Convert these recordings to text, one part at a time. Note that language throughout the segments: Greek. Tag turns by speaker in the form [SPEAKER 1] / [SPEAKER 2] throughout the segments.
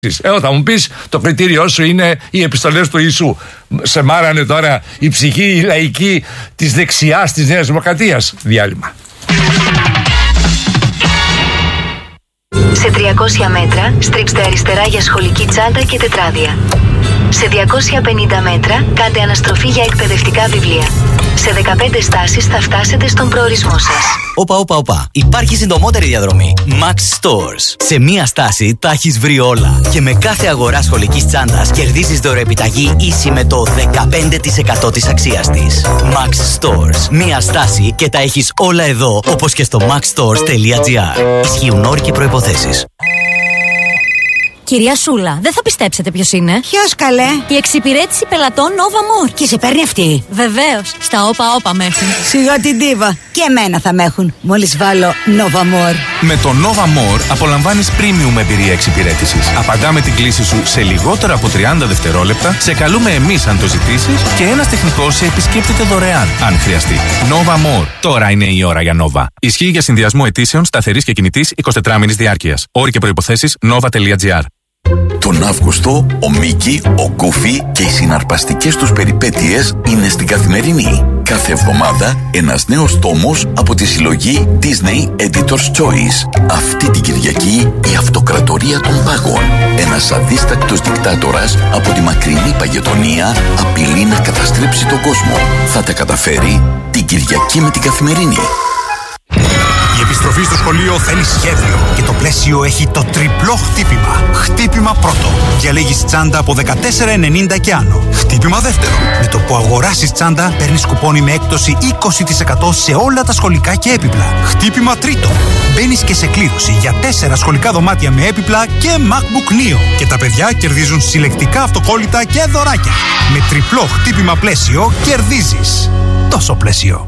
[SPEAKER 1] Θα μου πεις, το κριτήριό σου είναι οι επιστολές του Ιησού. Σε μάρανε τώρα η ψυχή η λαϊκή της δεξιάς της Νέας Δημοκρατίας. Διάλειμμα.
[SPEAKER 2] Σε 300 μέτρα στρίψτε αριστερά για σχολική τσάντα και τετράδια. Σε 250 μέτρα κάντε αναστροφή για εκπαιδευτικά βιβλία. Σε 15 στάσεις θα φτάσετε στον προορισμό σας.
[SPEAKER 3] Όπα. Υπάρχει συντομότερη διαδρομή. Max Stores. Σε μία στάση τα έχεις βρει όλα. Και με κάθε αγορά σχολικής τσάντας κερδίζεις δωρεοεπιταγή ίση με το 15% της αξίας της. Max Stores. Μία στάση και τα έχεις όλα εδώ, όπως και στο maxstores.gr. Ισχύουν όροι και προϋποθέσεις.
[SPEAKER 4] Κυρία Σούλα, δεν θα πιστέψετε ποιος είναι.
[SPEAKER 5] Ποιος, καλέ?
[SPEAKER 4] Η εξυπηρέτηση πελατών Nova More.
[SPEAKER 5] Και σε παίρνει αυτή?
[SPEAKER 4] Βεβαίως, στα όπα με έχουν.
[SPEAKER 5] Σιγά την τίβα. Και εμένα θα με έχουν, μόλις βάλω Nova More.
[SPEAKER 6] Με το Nova More απολαμβάνεις premium εμπειρία εξυπηρέτησης. Απαντάμε την κλήση σου σε λιγότερα από 30 δευτερόλεπτα, σε καλούμε εμείς αν το ζητήσεις και ένας τεχνικός σε επισκέπτεται δωρεάν, αν χρειαστεί. Nova More. Τώρα είναι η ώρα για Nova. Ισχύει για συνδυασμό αιτήσεων σταθερής και κινητής 24 μήνης διάρκειας. Όροι και προϋποθέσεις nova.gr.
[SPEAKER 7] Τον Αύγουστο, ο Μίκη, ο Γκούφι και οι συναρπαστικές τους περιπέτειες είναι στην Καθημερινή. Κάθε εβδομάδα ένας νέος τόμος από τη συλλογή Disney Editor's Choice. Αυτή την Κυριακή η αυτοκρατορία των πάγων. Ένας αδίστακτος δικτάτορας από τη μακρινή Παγετονία απειλεί να καταστρέψει τον κόσμο. Θα τα καταφέρει την Κυριακή με την Καθημερινή.
[SPEAKER 8] Η επιστροφή στο σχολείο θέλει σχέδιο και το πλαίσιο έχει το τριπλό χτύπημα. Χτύπημα πρώτο. Διαλέγεις τσάντα από 14,90 και άνω. Χτύπημα δεύτερο. Με το που αγοράσεις τσάντα παίρνεις κουπόνι με έκπτωση 20% σε όλα τα σχολικά και έπιπλα. Χτύπημα τρίτο. Μπαίνεις και σε κλήρωση για 4 σχολικά δωμάτια με έπιπλα και MacBook Neo. Και τα παιδιά κερδίζουν συλλεκτικά αυτοκόλλητα και δωράκια. Με τριπλό χτύπημα πλαίσιο κερδίζεις. Τόσο πλαίσιο.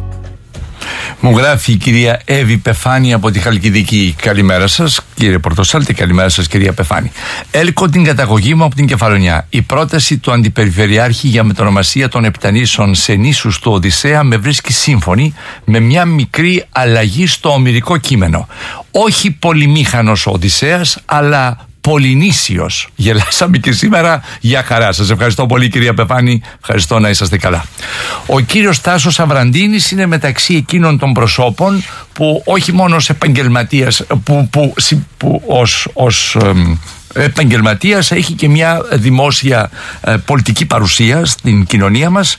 [SPEAKER 1] Μου γράφει η κυρία Εύη Πεφάνη από τη Χαλκιδική. Καλημέρα σας, κύριε Πορτοσάλτη. Καλημέρα σας, κυρία Πεφάνη. Έλκω την καταγωγή μου από την Κεφαλονιά. Η πρόταση του Αντιπεριφερειάρχη για μετονομασία των Επτανήσων σε νήσους του Οδυσσέα με βρίσκει σύμφωνη, με μια μικρή αλλαγή στο ομηρικό κείμενο. Όχι πολυμήχανος ο Οδυσσέας, αλλά πολυνήσιος. Γελάσαμε και σήμερα, για χαρά. Σας ευχαριστώ πολύ, κυρία Πεφάνη. Ευχαριστώ, να είσαστε καλά. Ο κύριος Τάσος Αβραντίνης είναι μεταξύ εκείνων των προσώπων που όχι μόνο ως επαγγελματίας, που ως επαγγελματίας έχει και μια δημόσια πολιτική παρουσία στην κοινωνία μας,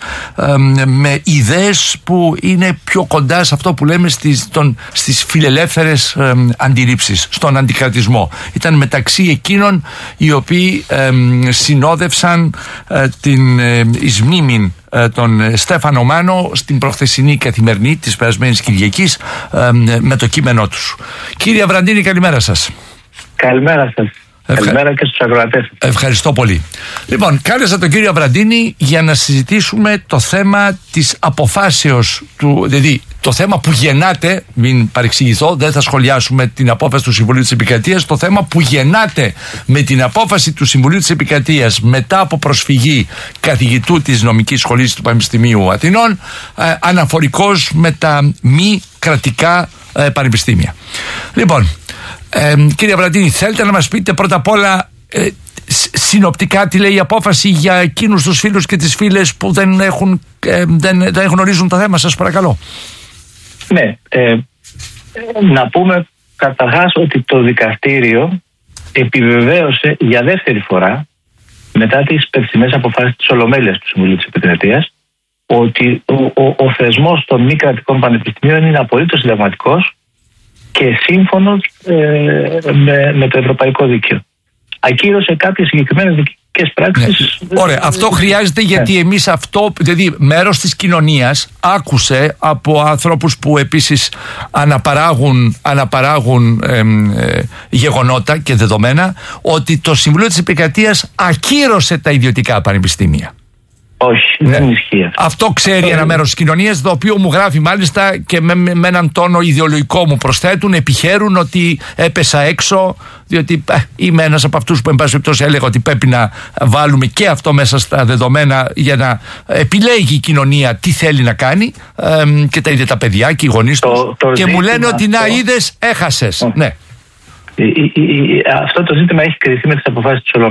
[SPEAKER 1] με ιδέες που είναι πιο κοντά σε αυτό που λέμε στις φιλελεύθερες αντιλήψεις, στον αντικρατισμό. Ήταν μεταξύ εκείνων οι οποίοι συνόδευσαν την εις μνήμην τον Στέφανο Μάνο στην προχθεσινή Καθημερινή της περασμένης Κυριακής με το κείμενό τους. Κύριε Αβραντίνη, καλημέρα σας.
[SPEAKER 9] Καλημέρα σας. Καλημέρα και στους ακροατές.
[SPEAKER 1] Ευχαριστώ πολύ. Λοιπόν, κάλεσα τον κύριο Αβραντίνη για να συζητήσουμε το θέμα της αποφάσεως του, δηλαδή το θέμα που γεννάται, μην παρεξηγηθώ, δεν θα σχολιάσουμε την απόφαση του Συμβουλίου της Επικρατείας, το θέμα που γεννάται με την απόφαση του Συμβουλίου της Επικρατείας μετά από προσφυγή καθηγητού της Νομικής Σχολής του Πανεπιστημίου Αθηνών, αναφορικώς με τα μη κρατικά πανεπιστήμια. Λοιπόν, κύριε Αβραντίνη, θέλετε να μας πείτε πρώτα απ' όλα συνοπτικά τι λέει η απόφαση για εκείνους τους φίλους και τις φίλες που δεν γνωρίζουν το θέμα, σας παρακαλώ.
[SPEAKER 9] Ναι, να πούμε καταρχάς ότι το δικαστήριο επιβεβαίωσε για δεύτερη φορά, μετά τις περσινές αποφάσεις της Ολομέλειας του Συμβουλίου της Επικρατείας, ότι ο θεσμός των μη κρατικών πανεπιστημίων είναι απολύτως συνταγματικός και σύμφωνος με το ευρωπαϊκό δίκαιο. Ακύρωσε κάποιες συγκεκριμένες δικαιωτικές πράξεις.
[SPEAKER 1] Ναι. Ωραία, αυτό χρειάζεται γιατί εμείς αυτό, δηλαδή μέρος της κοινωνίας άκουσε από ανθρώπους που επίσης αναπαράγουν γεγονότα και δεδομένα, ότι το Συμβουλίο της Επικρατείας ακύρωσε τα ιδιωτικά πανεπιστήμια.
[SPEAKER 9] Όχι, δεν ισχύει αυτό.
[SPEAKER 1] Αυτό ξέρει ένα μέρος της κοινωνίας, το οποίο μου γράφει μάλιστα και με έναν τόνο ιδεολογικό μου προσθέτουν, επιχαίρουν ότι έπεσα έξω, διότι είμαι ένας από αυτούς που εν πάση περιπτώσει έλεγα ότι πρέπει να βάλουμε και αυτό μέσα στα δεδομένα για να επιλέγει η κοινωνία τι θέλει να κάνει, και τα ίδια τα παιδιά και οι γονείς τους, και μου λένε ότι να είδες, έχασες. Ναι.
[SPEAKER 9] Αυτό το ζήτημα έχει κριθεί με τις αποφάσεις της Ολομέλειας.